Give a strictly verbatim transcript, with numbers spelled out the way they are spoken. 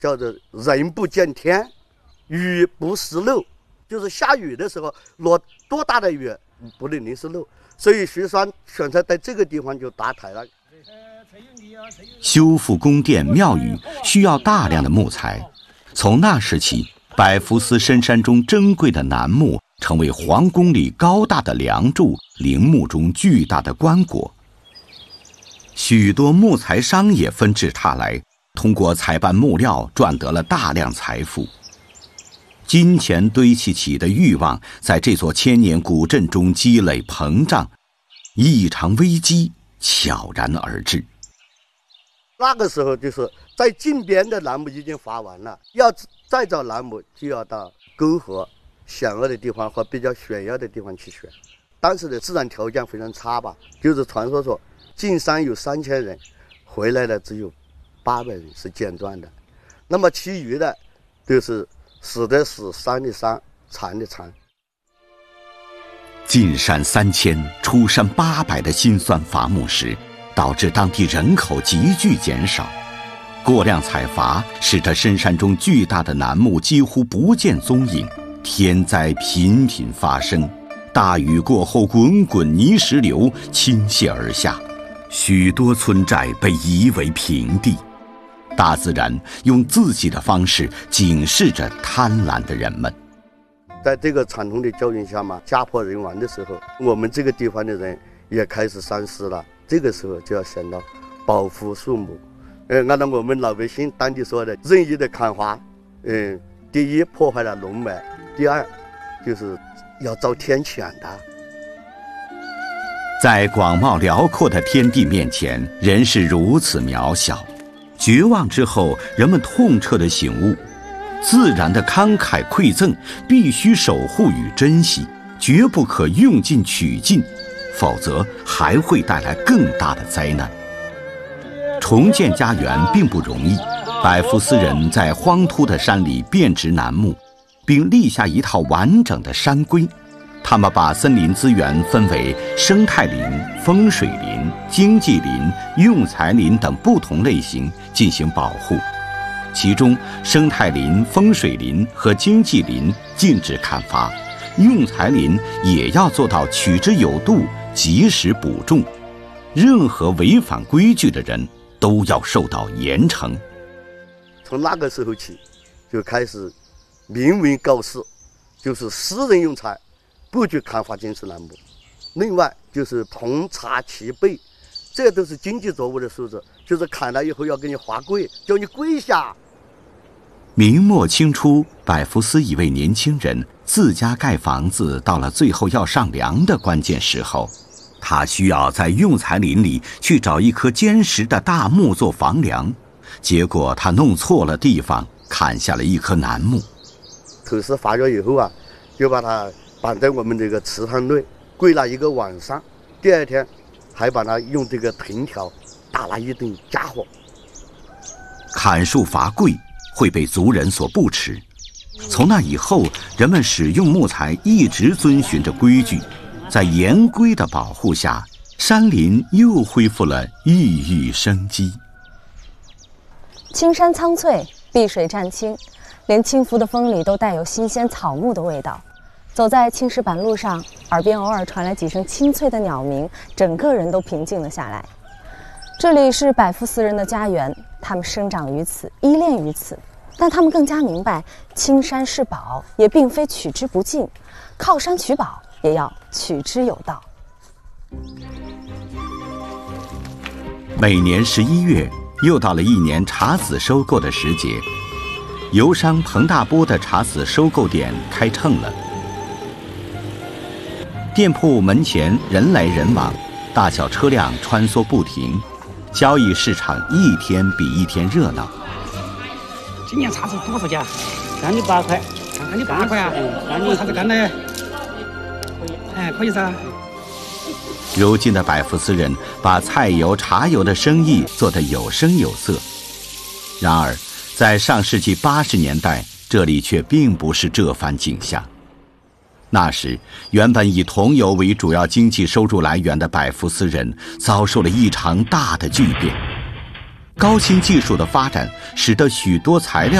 叫做人不见天，雨不识漏，就是下雨的时候落多大的雨不能淋湿漏，所以徐山选择在这个地方就搭台了。 修复宫殿庙宇需要大量的木材，从那时起，百福寺深山中珍贵的楠木成为皇宫里高大的梁柱，陵墓中巨大的棺椁。许多木材商也纷至沓来，通过采办木料赚得了大量财富。金钱堆砌起的欲望在这座千年古镇中积累膨胀，一场危机悄然而至。 那个时候就是在近边的楠木已经伐完了，要再找楠木就要到沟河险恶的地方和比较险要的地方去选。当时的自然条件非常差吧，就是传说说进山有三千人，回来的只有八百人是间断的，那么其余的就是死的死，伤的伤，残的残。 进山三千，出山八百的辛酸伐木时，导致当地人口急剧减少。过量采伐使得深山中巨大的楠木几乎不见踪影，天灾频频发生。大雨过后，滚滚泥石流倾泻而下，许多村寨被夷为平地。大自然用自己的方式警示着贪婪的人们。 在这个惨痛的教训下嘛，家破人亡的时候，我们这个地方的人也开始三思了。这个时候就要想到保护树木。呃，按照我们老百姓当地说的，任意的砍伐，嗯，第一破坏了龙脉，第二就是要遭天谴的。 在广袤辽阔的天地面前，人是如此渺小。绝望之后，人们痛彻的醒悟，自然的慷慨馈赠必须守护与珍惜，绝不可用尽取尽，否则还会带来更大的灾难。重建家园并不容易，百福寺人在荒秃的山里遍植楠木，并立下一套完整的山规。他们把森林资源分为生态林、风水林、经济林、用材林等不同类型进行保护。其中，生态林、风水林和经济林禁止砍伐，用材林也要做到取之有度，及时补种。任何违反规矩的人都要受到严惩。 从那个时候起，就开始明文告示，就是私人用材不许砍伐金石楠木。另外就是同查其背，这都是经济作物的素质，就是砍了以后要给你罚跪，叫你跪下。 明末清初，百福寺一位年轻人自家盖房子到了最后要上梁的关键时候，他需要在用材林里去找一棵坚实的大木做房梁，结果他弄错了地方，砍下了一棵楠木。 口试发表以后啊，就把它绑在我们这个祠堂内，跪了一个晚上。第二天还把它用这个藤条打了一顿家伙。 砍树罚跪会被族人所不齿。从那以后，人们使用木材一直遵循着规矩，在严规的保护下，山林又恢复了郁郁生机。 青山苍翠，碧水湛青，连轻拂的风里都带有新鲜草木的味道。走在青石板路上，耳边偶尔传来几声清脆的鸟鸣，整个人都平静了下来。这里是百福寺人的家园，他们生长于此，依恋于此，但他们更加明白，青山是宝，也并非取之不尽，靠山取宝也要取之有道。 每年十一月，又到了一年茶籽收购的时节，油商彭大波的茶籽收购点开秤了。店铺门前人来人往，大小车辆穿梭不停，交易市场一天比一天热闹。 今年茶籽多少价？干的八块，干的八块啊！干的茶籽干的，哎，可以噻。 如今的百福寺人把菜油、茶油的生意做得有声有色。然而，在上世纪八十年代，这里却并不是这番景象。那时，原本以桐油为主要经济收入来源的百福寺人遭受了一场大的巨变。 高新技术的发展，使得许多材料